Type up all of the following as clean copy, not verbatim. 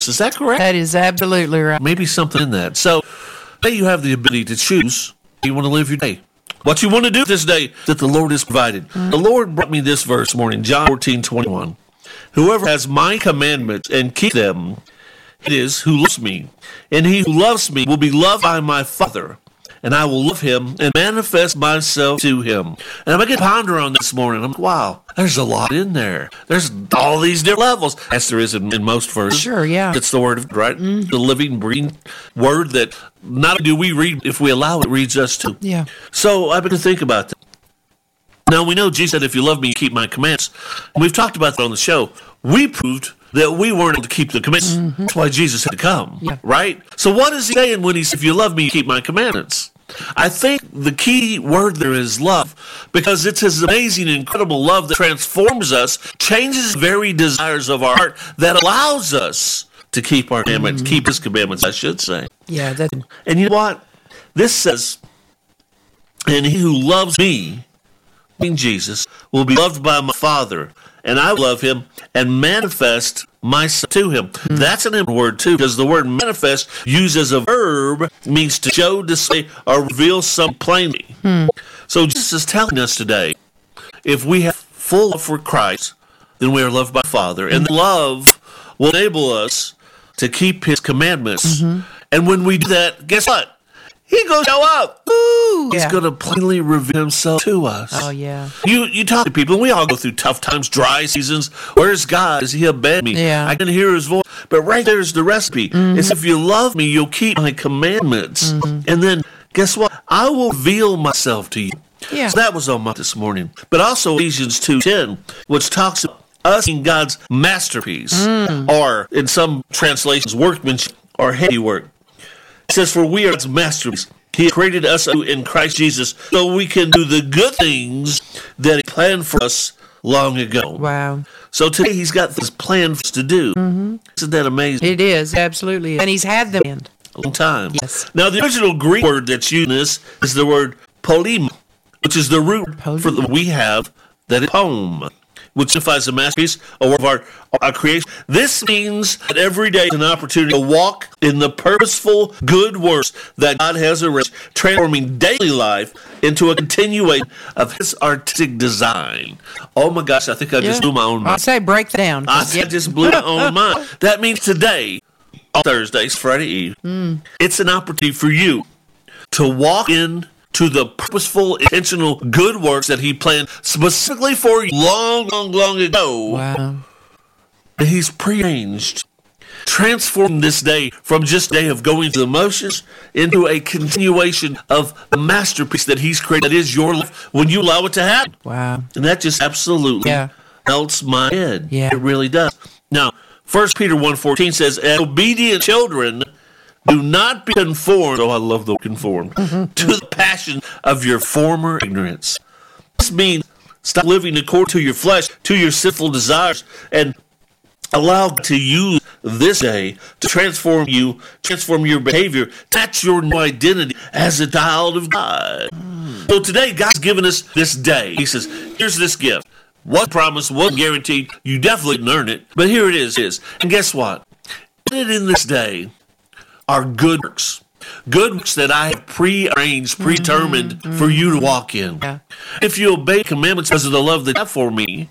Is that correct? That is absolutely right. Maybe something in that. So, today you have the ability to choose how you want to live your day. What you want to do this day that the Lord has provided. The Lord brought me this verse this morning, John 14:21. Whoever has my commandments and keep them, it is who loves me. And he who loves me will be loved by my Father. And I will love him and manifest myself to him. And I'm going to ponder on this morning. I'm like, wow, there's a lot in there. There's all these different levels, as there is in most verses. Sure, yeah. It's the word of God, right? The living, breathing word that not only do we read, if we allow it, reads us too. Yeah. So I've been to think about that. Now, we know Jesus said, if you love me, keep my commands. And we've talked about that on the show. We proved that we weren't able to keep the commandments. That's why Jesus had to come, right? So what is he saying when he says, if you love me, keep my commandments? I think the key word there is love, because it's his amazing, incredible love that transforms us, changes the very desires of our heart, that allows us to keep our commandments, keep his commandments, I should say. Yeah. And you know what? This says, and he who loves me, being Jesus, will be loved by my Father, and I will love him and manifest myself to him. That's an important word too, because the word manifest, used as a verb, means to show, display, or reveal something plainly. So Jesus is telling us today, if we have full love for Christ, then we are loved by the Father, and love will enable us to keep his commandments. And when we do that, guess what? He's going to show up. He's going to plainly reveal himself to us. Oh, yeah. You talk to people, and we all go through tough times, dry seasons. Where's God? Is he abandoned me? Yeah. I can hear his voice. But right there's the recipe. It's if you love me, you'll keep my commandments. And then, guess what? I will reveal myself to you. Yeah. So that was on my this morning. But also Ephesians 2:10, which talks about us being God's masterpiece, or in some translations, workmanship or handiwork. It says, for we are God's masterpiece. He created us in Christ Jesus so we can do the good things that he planned for us long ago. Wow. So today he's got this plan for us to do. Isn't that amazing? It is, absolutely. And he's had them in A long time. Yes. Now, the original Greek word that's used in this is the word polema, which is the root for the we have that is poem, which signifies a masterpiece, a work of our creation. This means that every day is an opportunity to walk in the purposeful good works that God has arranged, transforming daily life into a continuation of his artistic design. Oh my gosh, I think I just blew my own mind. I'll say break that down. I just blew my own mind. That means today, on Thursdays, Friday Eve, it's an opportunity for you to walk in to the purposeful, intentional good works that he planned specifically for you long ago. Wow. And he's prearranged, transforming this day from just a day of going through the motions into a continuation of the masterpiece that he's created, that is your life, when you allow it to happen. Wow. And that just absolutely melts my head. Yeah. It really does. Now, 1 Peter 1:14 says, as obedient children, do not be conformed, I love the conformed, to the passion of your former ignorance. This means stop living according to your flesh, to your sinful desires, and allow God to use this day to transform you, transform your behavior. That's your new identity as a child of God. So today, God's given us this day. He says, here's this gift. One promise, one guaranteed. You definitely didn't earn it, but here it is. And guess what? In this day are good works. Good works that I have prearranged, predetermined for you to walk in. Yeah. If you obey commandments because of the love that you have for me,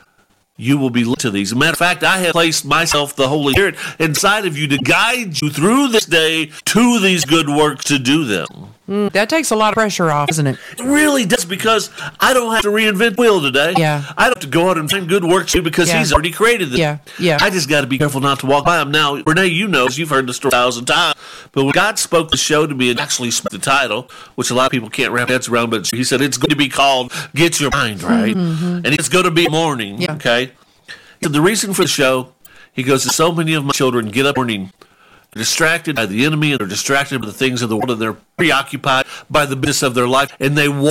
you will be led to these. As a matter of fact, I have placed myself, the Holy Spirit, inside of you to guide you through this day to these good works to do them. That takes a lot of pressure off, doesn't it? It really does, because I don't have to reinvent the wheel today. Yeah. I don't have to go out and find good works to do because he's already created them. Yeah. I just got to be careful not to walk by them. Now, Renee, you know, you've heard the story 1,000 times, but when God spoke the show to me and actually spoke the title, which a lot of people can't wrap their heads around, but he said it's going to be called Get Your Mind Right, and it's going to be morning, okay? So the reason for the show, he goes, so many of my children get up morning, distracted by the enemy, and they're distracted by the things of the world, and they're preoccupied by the business of their life, and they walk